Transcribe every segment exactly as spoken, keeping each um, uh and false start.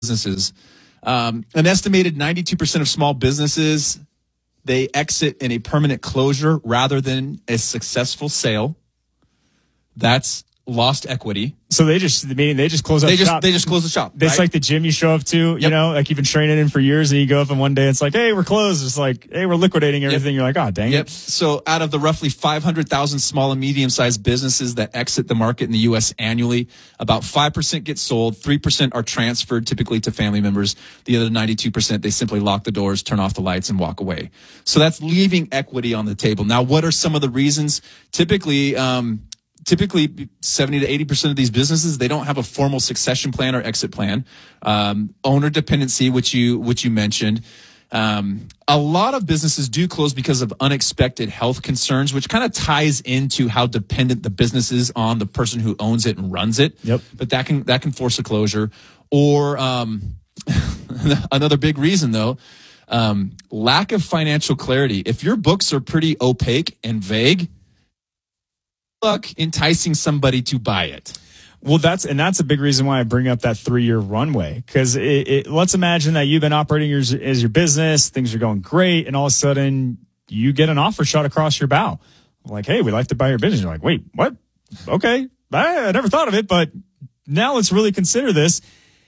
businesses. Um, an estimated ninety-two percent of small businesses, they exit in a permanent closure rather than a successful sale. That's lost equity. So they just, meaning they just close up they just, shop. They just close the shop. It's right? like the gym you show up to, you yep. know, like you've been training in for years and you go up and one day it's like, hey, we're closed. It's like, hey, we're liquidating everything. Yep. You're like, oh, dang yep. it. So out of the roughly five hundred thousand small and medium-sized businesses that exit the market in the U S annually, about five percent get sold, three percent are transferred typically to family members. The other ninety-two percent, they simply lock the doors, turn off the lights, and walk away. So that's leaving equity on the table. Now, what are some of the reasons? Typically, um, Typically, seventy to eighty percent of these businesses, they don't have a formal succession plan or exit plan. Um, owner dependency, which you which you mentioned. Um, a lot of businesses do close because of unexpected health concerns, which kind of ties into how dependent the business is on the person who owns it and runs it. Yep. But that can that can force a closure. Or um, another big reason, though, um, lack of financial clarity. If your books are pretty opaque and vague, luck enticing somebody to buy it. Well, that's, and that's a big reason why I bring up that three year runway. Cause it, it, let's imagine that you've been operating as, as your business, things are going great. And all of a sudden you get an offer shot across your bow. Like, hey, we'd like to buy your business. You're like, wait, what? Okay. I, I never thought of it, but now let's really consider this.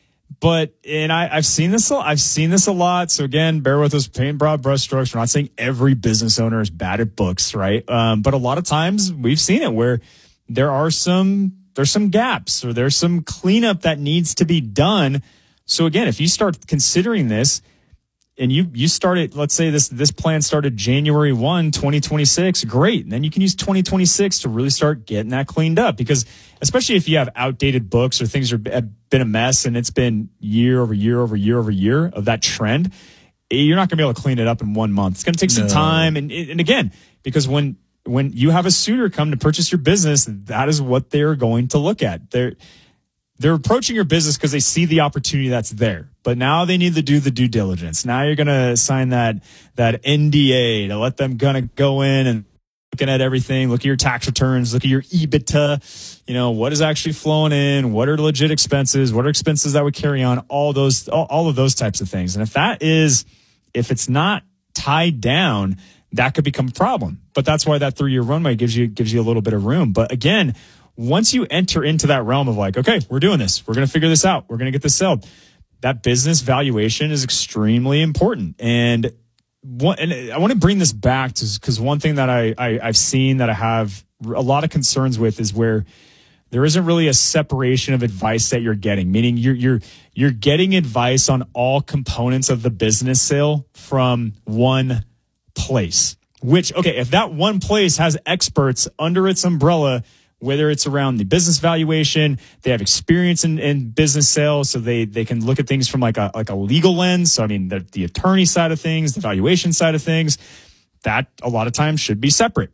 But, and I, I've seen this, I've seen this a lot. So again, bear with us, paint broad brush strokes. We're not saying every business owner is bad at books, right? Um, but a lot of times we've seen it where there are some, there's some gaps or there's some cleanup that needs to be done. So again, if you start considering this and you, you started, let's say this, this plan started January first, twenty twenty-six, great. And then you can use twenty twenty-six to really start getting that cleaned up, because especially if you have outdated books or things are, have been a mess and it's been year over year over year over year of that trend, you're not going to be able to clean it up in one month. It's going to take some no. time. And, and again, because when, when you have a suitor come to purchase your business, that is what they're going to look at. They're, they're approaching your business because they see the opportunity that's there. But now they need to do the due diligence. Now you're going to sign that, that N D A to let them gonna go in and looking at everything, look at your tax returns, look at your EBITDA, you know, what is actually flowing in, what are legit expenses, what are expenses that would carry on, all those, all, all of those types of things. And if that is, if it's not tied down, that could become a problem. But that's why that three-year runway gives you, gives you a little bit of room. But again, once you enter into that realm of like, okay, we're doing this, we're going to figure this out, we're going to get this sold, that business valuation is extremely important. And one, and I want to bring this back to, because one thing that I, I I've seen that I have a lot of concerns with is where there isn't really a separation of advice that you're getting, meaning you're you're you're getting advice on all components of the business sale from one place. Which, okay, if that one place has experts under its umbrella, whether it's around the business valuation, they have experience in, in business sales, so they, they can look at things from like a, like a legal lens. So, I mean, the, the attorney side of things, the valuation side of things, that a lot of times should be separate.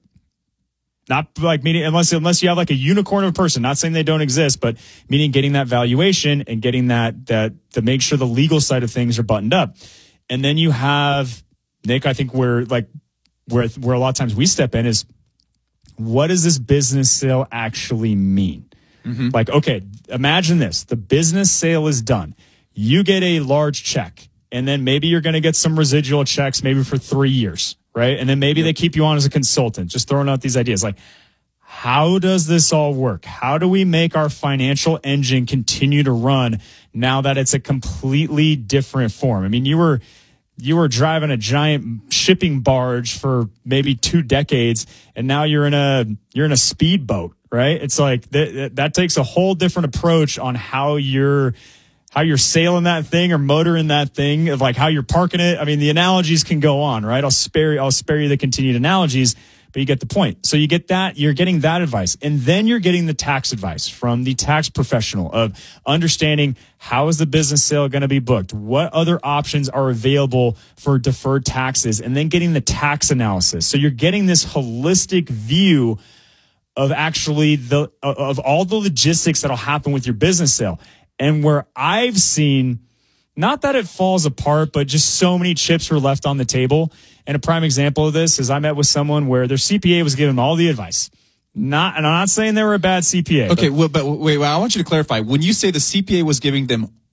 Not like meaning, unless, unless you have like a unicorn of a person, not saying they don't exist, but meaning getting that valuation and getting that, that to make sure the legal side of things are buttoned up. And then you have, Nick, I think where like, where, where a lot of times we step in is, what does this business sale actually mean? Mm-hmm. Like, okay, imagine this. The business sale is done. You get a large check, and then maybe you're going to get some residual checks maybe for three years, right? And then maybe yep. they keep you on as a consultant, just throwing out these ideas. Like, how does this all work? How do we make our financial engine continue to run now that it's a completely different form? I mean, you were... You were driving a giant shipping barge for maybe two decades, and now you're in a you're in a speedboat, right? It's like that, that takes a whole different approach on how you're how you're sailing that thing or motoring that thing, of like how you're parking it. I mean, the analogies can go on, right? I'll spare I'll spare you the continued analogies, but you get the point. So you get that, you're getting that advice. And then you're getting the tax advice from the tax professional of understanding how is the business sale going to be booked? What other options are available for deferred taxes? And then getting the tax analysis. So you're getting this holistic view of actually the, of all the logistics that'll happen with your business sale. And where I've seen, not that it falls apart, but just so many chips were left on the table. And a prime example of this is I met with someone where their C P A was giving them all the advice. Not, and I'm not saying they were a bad C P A. Okay, but, well, but wait, well, I want you to clarify. When you say the C P A was giving them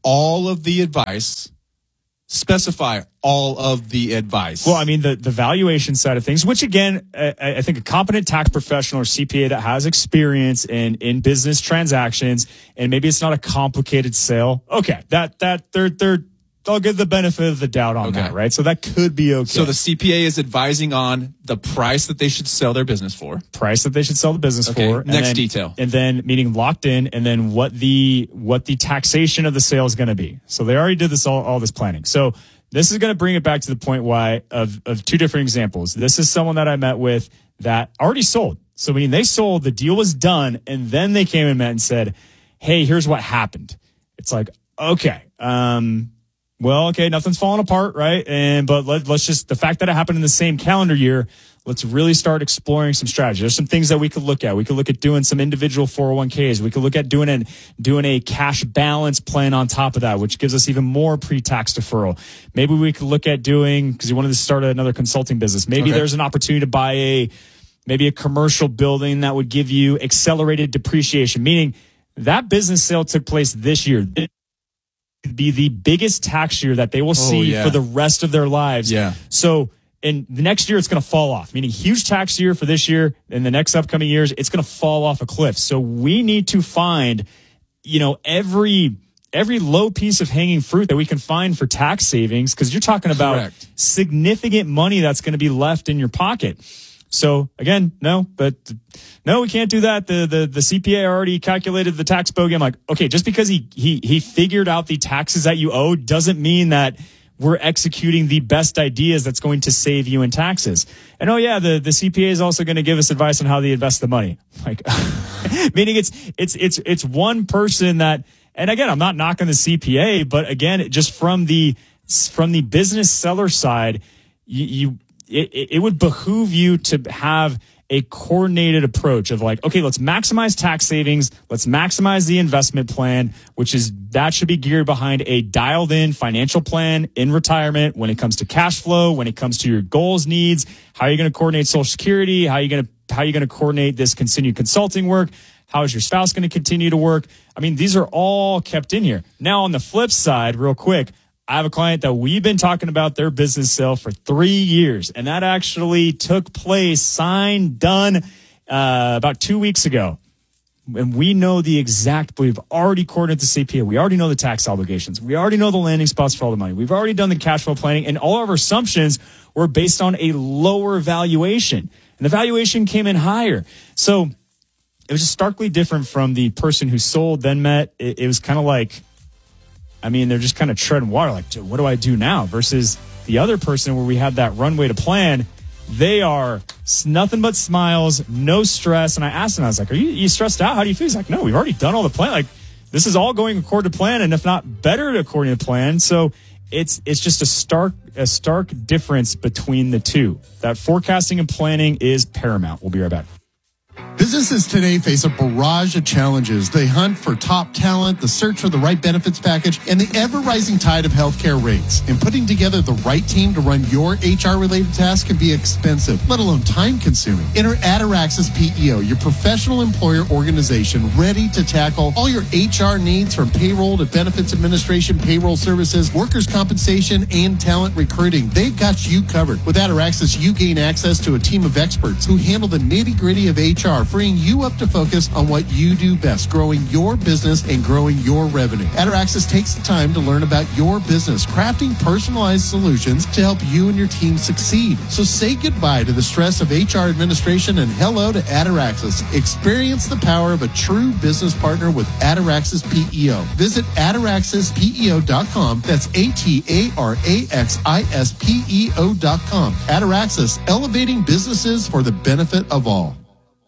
all of the advice. Specify all of the advice. Well, I mean, the, the valuation side of things, which again, I, I think a competent tax professional or C P A that has experience in, in business transactions, and maybe it's not a complicated sale. Okay. That, that, they're, they're, I'll give the benefit of the doubt on okay. that, right? So that could be okay. So the C P A is advising on the price that they should sell their business for. Price that they should sell the business okay. for. Next then, detail. And then meaning locked in, and then what the what the taxation of the sale is going to be. So they already did this all, all this planning. So this is going to bring it back to the point why of, of two different examples. This is someone that I met with that already sold. So meaning they sold, the deal was done, and then they came and met and said, hey, here's what happened. It's like, okay, um, well, okay, nothing's falling apart, right? And but let, let's just, the fact that it happened in the same calendar year, let's really start exploring some strategies. There's some things that we could look at. We could look at doing some individual four oh one k's. We could look at doing an doing a cash balance plan on top of that, which gives us even more pre-tax deferral. Maybe we could look at doing, because you wanted to start another consulting business. Maybe okay. there's an opportunity to buy a maybe a commercial building that would give you accelerated depreciation, meaning that business sale took place this year. Be the biggest tax year that they will see oh, yeah. for the rest of their lives. Yeah. So in the next year, it's going to fall off, meaning huge tax year for this year. In the next upcoming years, it's going to fall off a cliff. So we need to find, you know, every, every low piece of hanging fruit that we can find for tax savings. Cause you're talking about Correct. significant money that's going to be left in your pocket. So again, no, but no, we can't do that. The, the, the C P A already calculated the tax bogey. I'm like, okay, just because he, he, he figured out the taxes that you owe doesn't mean that we're executing the best ideas that's going to save you in taxes. And oh yeah, the, the C P A is also going to give us advice on how to invest the money. Like, meaning it's, it's, it's, it's one person that, and again, I'm not knocking the C P A, but again, just from the, from the business seller side, you, you It, it would behoove you to have a coordinated approach of like, okay, let's maximize tax savings. Let's maximize the investment plan, which is that should be geared behind a dialed in financial plan in retirement when it comes to cash flow, when it comes to your goals, needs, how are you going to coordinate Social Security? How are you going to, how are you going to coordinate this continued consulting work? How is your spouse going to continue to work? I mean, these are all kept in here. Now on the flip side, real quick, I have a client that we've been talking about their business sale for three years, and that actually took place, signed, done uh, about two weeks ago. And we know the exact, we've already coordinated the C P A. We already know the tax obligations. We already know the landing spots for all the money. We've already done the cash flow planning, and all of our assumptions were based on a lower valuation. And the valuation came in higher. So it was just starkly different from the person who sold, then met. It, it was kind of like, I mean, they're just kind of treading water. Like, dude, what do I do now? Versus the other person where we had that runway to plan. They are nothing but smiles, no stress. And I asked him, I was like, are you, you stressed out? How do you feel? He's like, no, we've already done all the plan. Like, this is all going according to plan, and if not better according to plan. So it's it's just a stark a stark difference between the two. That forecasting and planning is paramount. We'll be right back. Businesses today face a barrage of challenges. They hunt for top talent, the search for the right benefits package, and the ever-rising tide of healthcare rates. And putting together the right team to run your H R-related tasks can be expensive, let alone time-consuming. Enter Ataraxis P E O, your professional employer organization ready to tackle all your H R needs from payroll to benefits administration, payroll services, workers' compensation, and talent recruiting. They've got you covered. With Ataraxis, you gain access to a team of experts who handle the nitty-gritty of H R, freeing you up to focus on what you do best, growing your business and growing your revenue. Ataraxis takes the time to learn about your business, crafting personalized solutions to help you and your team succeed. So say goodbye to the stress of H R administration and hello to Ataraxis. Experience the power of a true business partner with Ataraxis P E O. Visit ataraxis P E O dot com. That's A T A R A X I S P E O dot com. Ataraxis, elevating businesses for the benefit of all.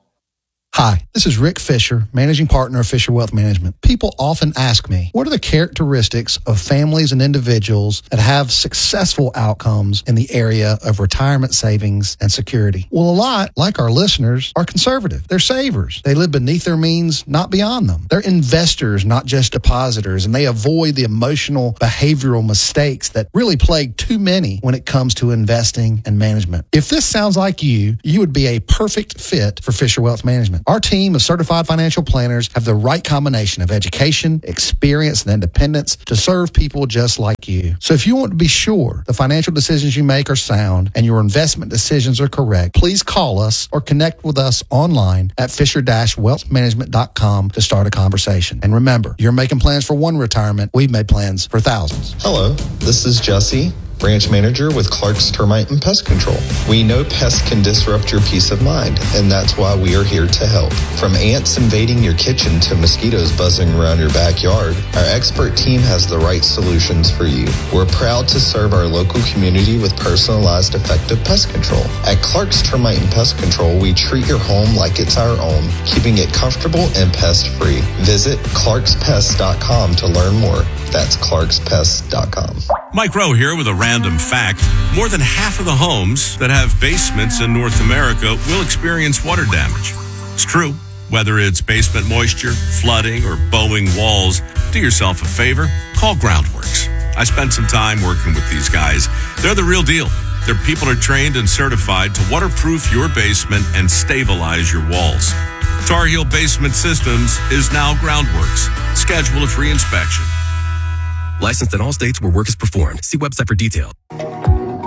Hi, this is Rick Fisher, Managing Partner of Fisher Wealth Management. People often ask me, what are the characteristics of families and individuals that have successful outcomes in the area of retirement savings and security? Well, a lot, like our listeners, are conservative. They're savers. They live beneath their means, not beyond them. They're investors, not just depositors, and they avoid the emotional, behavioral mistakes that really plague too many when it comes to investing and management. If this sounds like you, you would be a perfect fit for Fisher Wealth Management. Our team of certified financial planners have the right combination of education, experience, and independence to serve people just like you. So if you want to be sure the financial decisions you make are sound and your investment decisions are correct, please call us or connect with us online at fisher dash wealth management dot com to start a conversation. And remember, you're making plans for one retirement. We've made plans for thousands. Hello, this is Jesse, branch manager with Clark's Termite and Pest Control. We know pests can disrupt your peace of mind, and that's why we are here to help. From ants invading your kitchen to mosquitoes buzzing around your backyard, our expert team has the right solutions for you. We're proud to serve our local community with personalized, effective pest control. At Clark's Termite and Pest Control, we treat your home like it's our own, keeping it comfortable and pest-free. Visit clarks pest dot com to learn more. That's clarks pest dot com. Mike Rowe here with a random fact. More than half of the homes that have basements in North America will experience water damage. It's true. Whether it's basement moisture, flooding, or bowing walls, do yourself a favor, call Groundworks. I spent some time working with these guys. They're the real deal. Their people are trained and certified to waterproof your basement and stabilize your walls. Tar Heel Basement Systems is now Groundworks. Schedule a free inspection. Licensed in all states where work is performed. See website for details.